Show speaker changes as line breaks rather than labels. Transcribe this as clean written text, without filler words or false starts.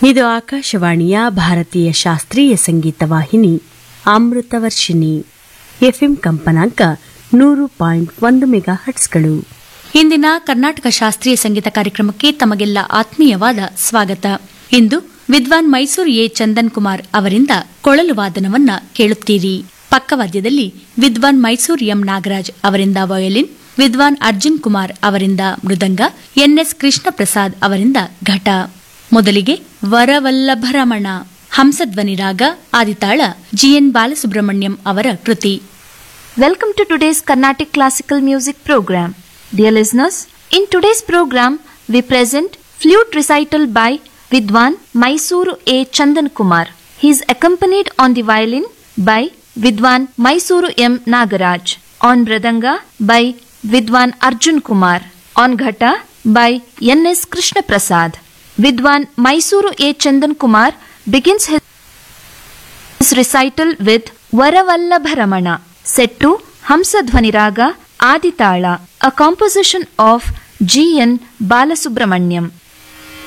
ಇದು ಆಕಾಶವಾಣಿಯ ಭಾರತೀಯ ಶಾಸ್ತ್ರೀಯ ಸಂಗೀತ ವಾಹಿನಿ ಅಮೃತವರ್ಷಿಣಿ ಎಫ್ಎಂ ಕಂಪನಾಂಕ 100.1 ಮೆಗಾಹರ್ಟ್ಸ್ಗಳು.
ಇಂದಿನ ಕರ್ನಾಟಕ ಶಾಸ್ತ್ರೀಯ ಸಂಗೀತ ಕಾರ್ಯಕ್ರಮಕ್ಕೆ ತಮಗೆಲ್ಲ ಆತ್ಮೀಯವಾದ ಸ್ವಾಗತ. ಇಂದು ವಿದ್ವಾನ್ ಮೈಸೂರು ಎ ಚಂದನ್ ಕುಮಾರ್ ಅವರಿಂದ ಕೊಳಲು ವಾದನವನ್ನ ಕೇಳುತ್ತೀರಿ. ಪಕ್ಕವಾದ್ಯದಲ್ಲಿ ವಿದ್ವಾನ್ ಮೈಸೂರು ಎಂ ನಾಗರಾಜ್ ಅವರಿಂದ ವಯೋಲಿನ್, ವಿದ್ವಾನ್ ಅರ್ಜುನ್ ಕುಮಾರ್ ಅವರಿಂದ ಮೃದಂಗ, ಎನ್ಎಸ್ ಕೃಷ್ಣ ಪ್ರಸಾದ್ ಅವರಿಂದ ಘಟ. ಮೊದಲಿಗೆ ವರವಲ್ಲಭರಮಣ ಹಂಸಧ್ವನಿ ರಾಗ ಆದಿತಾಳ ಜಿಎನ್ ಬಾಲಸುಬ್ರಹ್ಮಣ್ಯಂ ಅವರ ಕೃತಿ.
Welcome to today's Carnatic Classical Music Program. Dear listeners, in today's program we present flute recital by Vidwan Mysuru A. Chandan Kumar. He is accompanied on the violin by Vidwan Mysuru M. Nagaraj, on mridanga by Vidwan Arjun Kumar, on ghata by N.S. Krishna Prasad. Vidwan Mysuru A. Chandan Kumar begins his recital with Varavallabharamana, set to Hamsadhvani Raga Aditala, a composition of G.N. Balasubramanyam.